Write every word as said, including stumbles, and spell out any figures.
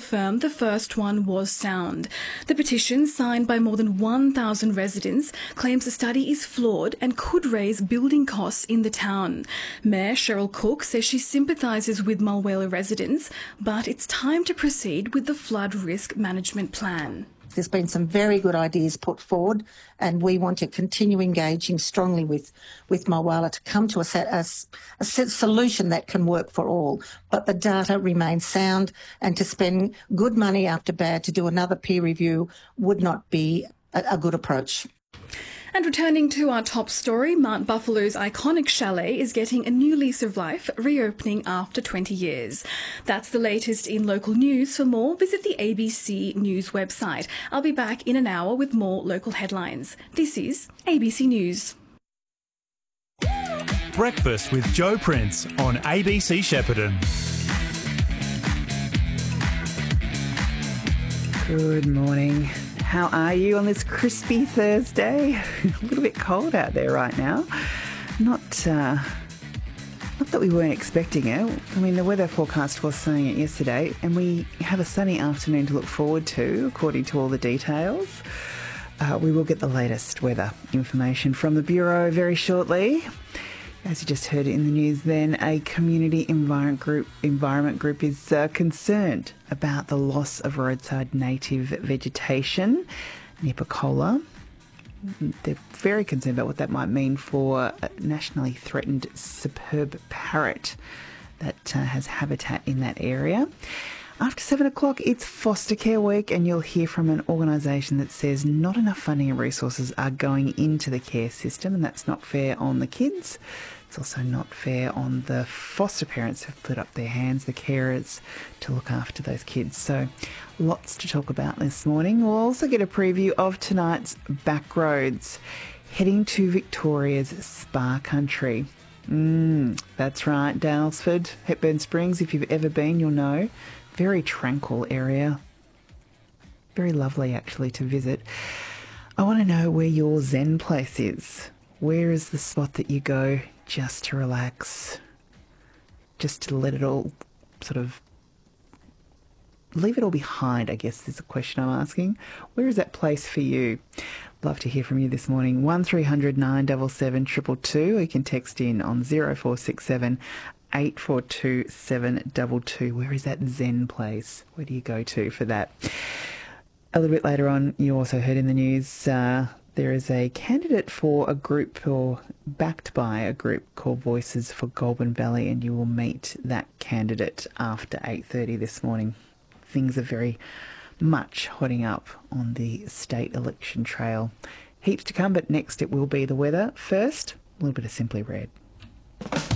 confirmed the first one was sound. The petition, signed by more than one thousand residents, claims the study is flawed and could raise building costs in the town. Mayor Cheryl Cook says she sympathises with Mulwala residents, but it's time to proceed with the flood risk management plan. There's been some very good ideas put forward, and we want to continue engaging strongly with, with Mulwala to come to a, set, a, a set solution that can work for all. But the data remains sound, and to spend good money after bad to do another peer review would not be a, a good approach. And returning to our top story, Mount Buffalo's iconic chalet is getting a new lease of life, reopening after twenty years. That's the latest in local news. For more, visit the A B C News website. I'll be back in an hour with more local headlines. This is A B C News. Breakfast with Joe Prince on A B C Shepparton. Good morning. How are you on this crispy Thursday? A little bit cold out there right now. Not, uh, not that we weren't expecting it. I mean, the weather forecast was saying it yesterday, and we have a sunny afternoon to look forward to, according to all the details. Uh, we will get the latest weather information from the Bureau very shortly. As you just heard in the news then, a community environment group, environment group is uh, concerned about the loss of roadside native vegetation, Nipicola. They're very concerned about what that might mean for a nationally threatened superb parrot that uh, has habitat in that area. After seven o'clock, it's Foster Care Week, and you'll hear from an organisation that says not enough funding and resources are going into the care system, and that's not fair on the kids. It's also not fair on the foster parents who've put up their hands, the carers, to look after those kids. So lots to talk about this morning. We'll also get a preview of tonight's Backroads, heading to Victoria's spa country. Mm, that's right, Daylesford, Hepburn Springs. If you've ever been, you'll know. Very tranquil area. Very lovely, actually, to visit. I want to know where your Zen place is. Where is the spot that you go just to relax? Just to let it all sort of... leave it all behind, I guess is the question I'm asking. Where is that place for you? Love to hear from you this morning. one three hundred nine seven seven two two two. You can text in on zero four six seven eight four two seven two two. Where is that Zen place? Where do you go to for that? A little bit later on, you also heard in the news uh, there is a candidate for a group, or backed by a group called Voices for Goulburn Valley, and you will meet that candidate after eight thirty this morning. Things are very much hotting up on the state election trail. Heaps to come, but next it will be the weather. First, a little bit of Simply Red.